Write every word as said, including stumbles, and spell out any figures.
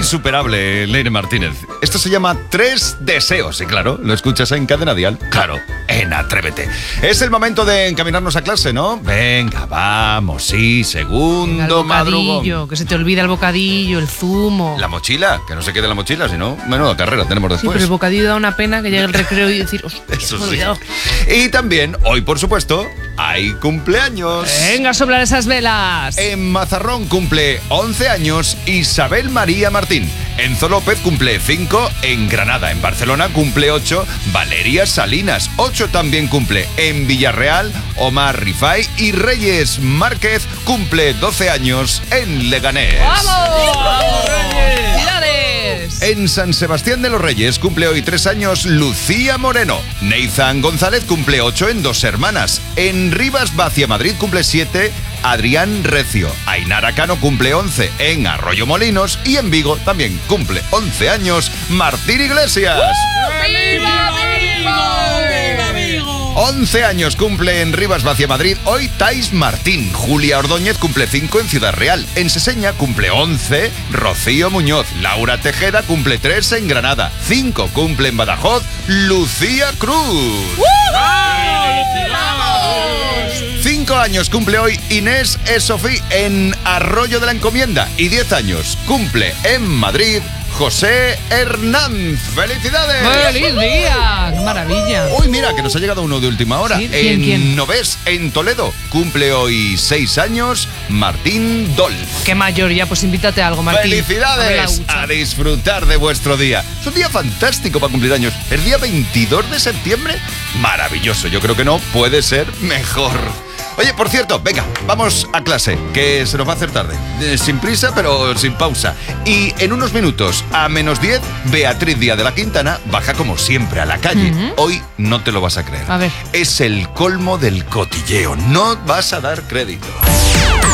insuperable, Leire Martínez. Esto se llama Tres Deseos. Y claro, lo escuchas en Cadena Dial. Claro, en Atrévete. Es el momento de encaminarnos a clase, ¿no? Venga, vamos, sí, segundo madrugón. Que se te olvida el bocadillo, el zumo. La mochila, que no se quede la mochila, si no, menuda carrera tenemos después. Sí, pero el bocadillo da una pena que llegue el recreo y decir, eso sí. Y también, hoy por supuesto, hay cumpleaños. Venga a soplar esas velas. En Mazarrón cumple once años Isabel María Martín. Enzo López cumple cinco. En Granada, en Barcelona, cumple ocho Valeria Salinas. ocho también cumple en Villarreal Omar Rifai. Y Reyes Márquez cumple doce años en Leganés. ¡Vamos! ¡Vamos, Reyes! ¡Felicidades! En San Sebastián de los Reyes cumple hoy tres años Lucía Moreno. Neizan González cumple ocho en Dos Hermanas. En Rivas Vacia Madrid cumple siete Adrián Recio. Ainara Cano cumple once en Arroyo Molinos. Y en Vigo también cumple once años Martín Iglesias. ¡Uh! ¡Viva Vigo! once años cumple en Rivas Vacia Madrid hoy Tais Martín. Julia Ordóñez cumple cinco en Ciudad Real. En Seseña cumple once Rocío Muñoz. Laura Tejeda cumple tres en Granada. cinco cumple en Badajoz Lucía Cruz. ¡Uh! cinco años cumple hoy Inés Esofí en Arroyo de la Encomienda. Y diez años cumple en Madrid José Hernán. ¡Felicidades! ¡Feliz día! ¡Qué maravilla! Uy, mira, que nos ha llegado uno de última hora. ¿Sí? ¿Quién, en quién? Novés, en Toledo, cumple hoy seis años Martín Dolf. ¡Qué mayor ya! Pues invítate a algo, Martín. ¡Felicidades! A disfrutar de vuestro día. Es un día fantástico para cumplir años. El día veintidós de septiembre. Maravilloso. Yo creo que no puede ser mejor. Oye, por cierto, venga, vamos a clase, que se nos va a hacer tarde. Eh, sin prisa, pero sin pausa. Y en unos minutos, a menos diez, Beatriz Díaz de la Quintana baja como siempre a la calle. Uh-huh. Hoy no te lo vas a creer. A ver. Es el colmo del cotilleo. No vas a dar crédito.